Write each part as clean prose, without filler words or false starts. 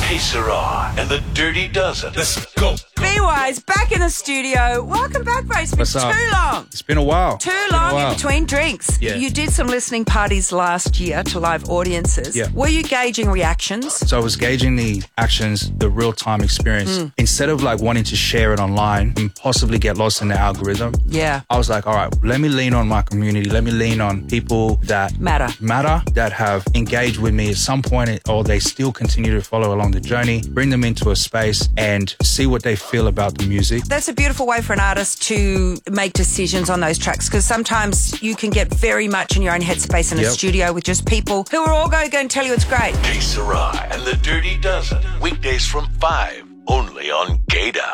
Hey, Sarah, and the Dirty Dozen. Let's go. B-Wise, back in the studio. Welcome back, mate. It's been too long. It's been a while. Too long in between drinks. Yeah. You did some listening parties last year to live audiences. Yeah. Were you gauging reactions? So I was gauging the actions, the real-time experience. Instead of like wanting to share it online and possibly get lost in the algorithm, Yeah. I was like, all right, let me lean on my community. Let me lean on people that Matter, that have engaged with me at some point, or they still continue to follow along the journey, bring them into a space and see what they feel about the music. That's a beautiful way for an artist to make decisions on those tracks, because sometimes you can get very much in your own headspace in a studio with just people who are all going to tell you it's great. Hey, Sarah, and the Dirty Dozen. Weekdays from 5, only on Gator.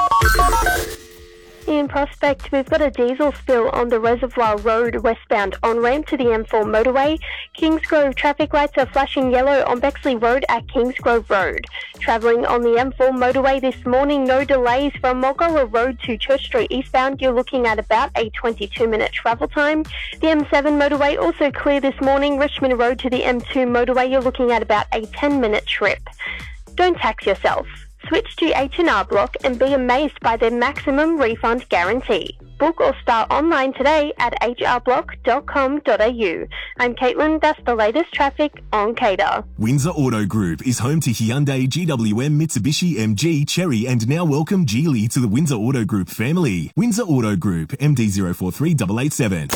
In Prospect, we've got a diesel spill on the Reservoir Road westbound on-ramp to the M4 motorway. Kingsgrove traffic lights are flashing yellow on Bexley Road at Kingsgrove Road. Travelling on the M4 motorway this morning, no delays from Mulgoa Road to Church Street eastbound. You're looking at about a 22-minute travel time. The M7 motorway also clear this morning. Richmond Road to the M2 motorway, you're looking at about a 10-minute trip. Don't tax yourself. Switch to H&R Block and be amazed by their maximum refund guarantee. Book or start online today at hrblock.com.au. I'm Caitlin, that's the latest traffic on Cater. Windsor Auto Group is home to Hyundai, GWM, Mitsubishi, MG, Chery and now welcome Geely to the Windsor Auto Group family. Windsor Auto Group, MD043887.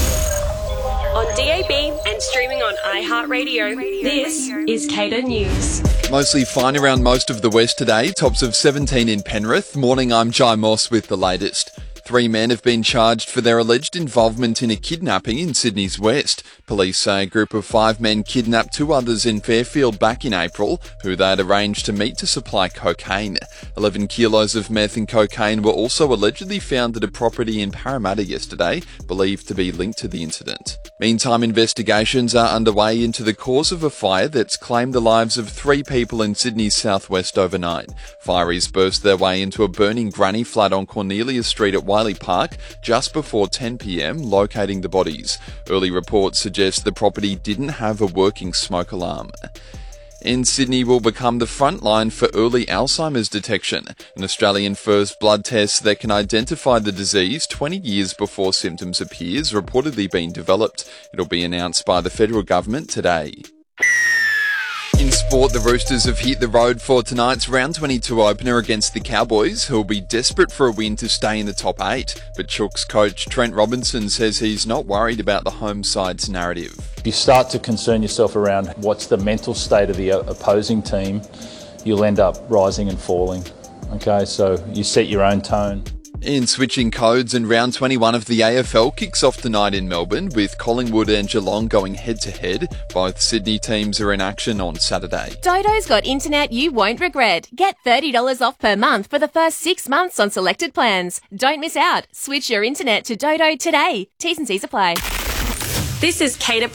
On DAB and streaming on iHeartRadio, this is Cater News. Mostly fine around most of the west today, tops of 17 in Penrith. Morning, I'm Jai Moss with the latest. 3 men have been charged for their alleged involvement in a kidnapping in Sydney's west. Police say a group of 5 men kidnapped 2 others in Fairfield back in April, who they had arranged to meet to supply cocaine. 11 kilos of meth and cocaine were also allegedly found at a property in Parramatta yesterday, believed to be linked to the incident. Meantime, investigations are underway into the cause of a fire that's claimed the lives of 3 people in Sydney's southwest overnight. Fireys burst their way into a burning granny flat on Cornelia Street at Wiley Park just before 10 p.m, locating the bodies. Early reports suggest the property didn't have a working smoke alarm. In Sydney will become the front line for early Alzheimer's detection, an Australian first blood test that can identify the disease 20 years before symptoms appear is reportedly being developed. It'll be announced by the federal government today. In sport, the Roosters have hit the road for tonight's round 22 opener against the Cowboys, who will be desperate for a win to stay in the top 8. But Chooks coach Trent Robinson says he's not worried about the home side's narrative. If you start to concern yourself around what's the mental state of the opposing team, you'll end up rising and falling. Okay, so you set your own tone. In switching codes, and round 21 of the AFL kicks off tonight in Melbourne, with Collingwood and Geelong going head-to-head. Both Sydney teams are in action on Saturday. Dodo's got internet you won't regret. Get $30 off per month for the first 6 months on selected plans. Don't miss out. Switch your internet to Dodo today. T's and C's apply. This is Cater